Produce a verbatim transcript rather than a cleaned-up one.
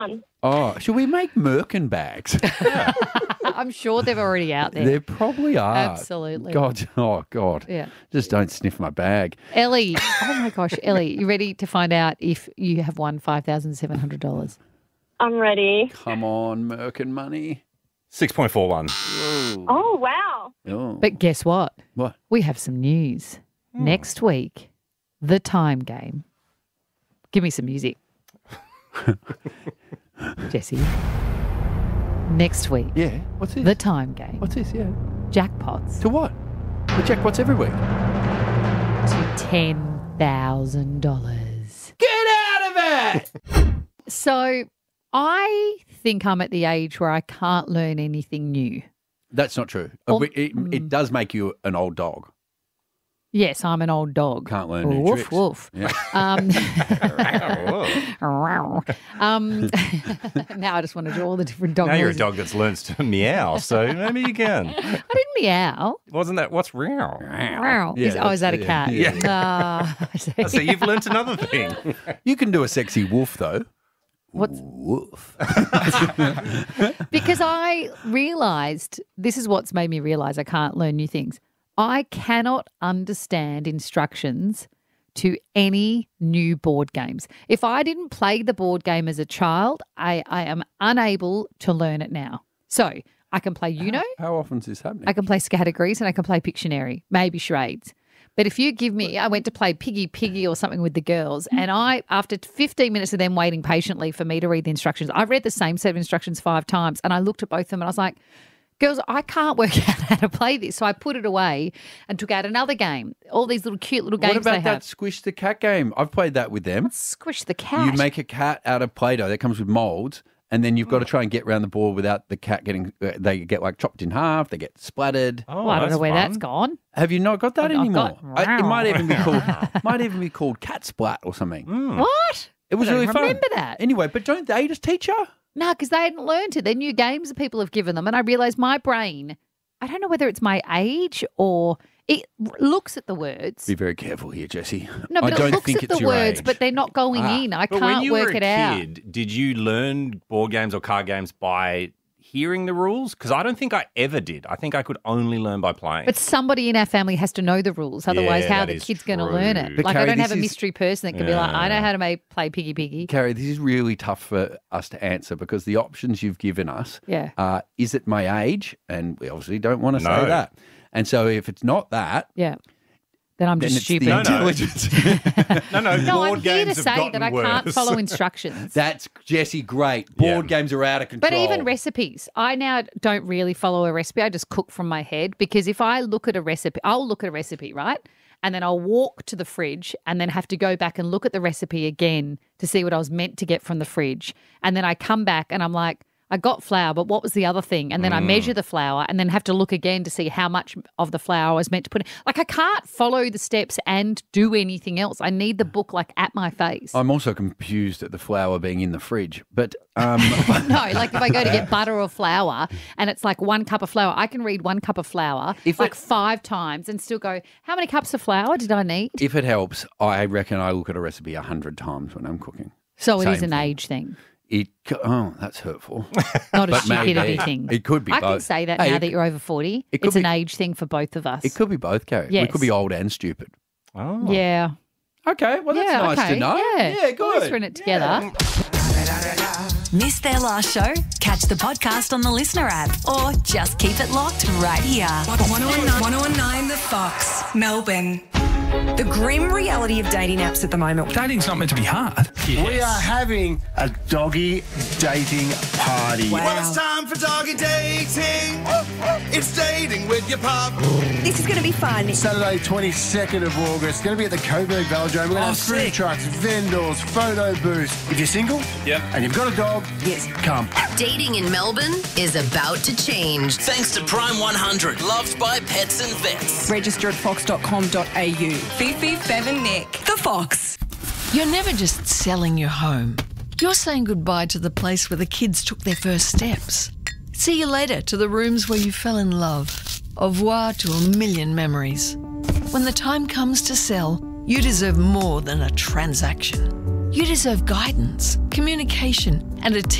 one. Oh, should we make merkin bags? I'm sure they're already out there. There probably are. Absolutely. God, oh, God. Yeah. Just don't sniff my bag. Ellie, oh my gosh, Ellie, you ready to find out if you have won five thousand seven hundred dollars? I'm ready. Come on, merkin money. six point four one. Oh, wow. Oh. But guess what? What? We have some news. Next week, the time game. Give me some music. Jesse. Next week, Yeah. What's this? the time game. What's this? Yeah. Jackpots To what? The jackpots every week. to ten thousand dollars. Get out of it! So I think I'm at the age where I can't learn anything new. That's not true. Oh, it, it, it does make you an old dog. Yes, I'm an old dog. Can't learn new woof, tricks. Woof. Yeah. Um, um, now I just want to do all the different dog Now you're a noises. dog that's learned to meow, so maybe you can. I didn't meow. Wasn't that what's real? Meow. Yeah, Is- oh, is that a that's- cat? yeah. Ah, I see. So you've learnt another thing. You can do a sexy wolf, though. What's- Woof. Because I realised, this is what's made me realise I can't learn new things. I cannot understand instructions to any new board games. If I didn't play the board game as a child, I, I am unable to learn it now. So I can play Uno, How often is this happening? I can play Categories, and I can play Pictionary, maybe charades. But if you give me, I went to play Piggy Piggy or something with the girls, and I, after fifteen minutes of them waiting patiently for me to read the instructions, I read the same set of instructions five times, and I looked at both of them and I was like, girls, I can't work out how to play this. So I put it away and took out another game. All these little cute little games What about they that have. Squish the Cat game? I've played that with them. Squish the cat. You make a cat out of Play-Doh that comes with molds, and then you've got to try and get around the board without the cat getting, uh, they get like chopped in half, they get splattered. Oh, well, I don't that's know where fun. that's gone. Have you not got that I've- I've anymore? got- I- it might even be called, might even be called Cat Splat or something. What? It was I don't really fun. remember that. Anyway, but don't they just teach you? No, because they hadn't learned it. They're new games that people have given them. And I realised my brain, I don't know whether it's my age or it r- looks at the words. Be very careful here, Jesse. No, but I it don't looks think at it's the your words, age. but they're not going Ah. in. I But can't when you work were a it out. kid, did you learn board games or card games by hearing the rules? Because I don't think I ever did. I think I could only learn by playing. But somebody in our family has to know the rules. Otherwise, Yeah, how that the is kid's going to learn true. it? But like, I Carrie, don't have this a is- mystery person that can be like, I know Yeah. how to make, play Piggy Piggy. Carrie, this is really tough for us to answer because the options you've given us Yeah. are, is it my age? And we obviously don't want to No. say that. And so if it's not that, Yeah. Then I'm then just it's stupid. the No, no. intelligence. no, no, No, board I'm here games to have say that gotten I can't worse. follow instructions. That's, Jesse, great. Board Yeah. games are out of control. But even recipes, I now don't really follow a recipe. I just cook from my head because if I look at a recipe, I'll look at a recipe, right? And then I'll walk to the fridge and then have to go back and look at the recipe again to see what I was meant to get from the fridge. And then I come back and I'm like, I got flour, but what was the other thing? And then I measure the flour and then have to look again to see how much of the flour I was meant to put in. Like I can't follow the steps and do anything else. I need the book like at my face. I'm also confused at the flour being in the fridge. But um, No, like if I go to get butter or flour and it's like one cup of flour, I can read one cup of flour If like it- five times and still go, how many cups of flour did I need? if it helps, I reckon I look at a recipe a hundred times when I'm cooking. So it is same an thing. age thing, It co- oh, that's hurtful. not a But maybe. stupidity thing. It could be I can both. say that Hey, now it- that you're over forty. it could It's an be- age thing for both of us. It could be both, Carrie. We Yes. could be old and stupid. Oh. Yeah. Okay, well that's yeah, nice okay. to know. Yeah, yeah good. Always run it together. Missed their last show? Catch the podcast on the Listener app or just keep it locked right here. one oh nine The Fox, Melbourne. The grim reality of dating apps at the moment. Dating's not meant to be hard. We are having a doggy dating party. Wow. It's time for doggy dating. It's dating with your pup. This is going to be fun. Saturday, twenty-second of August. Going to be at the Coburg Velodrome. We're going to Oh, have food sick. trucks, vendors, photo booths. If you're single Yep. and you've got a dog, Yes. come. Dating in Melbourne is about to change. Thanks to Prime one hundred, loved by pets and vets. Register at fox dot com dot a u. Fifi, Fev and Nick. The Fox. You're never just selling your home. You're saying goodbye to the place where the kids took their first steps. See you later to the rooms where you fell in love. Au revoir to a million memories. When the time comes to sell, you deserve more than a transaction. You deserve guidance, communication, and a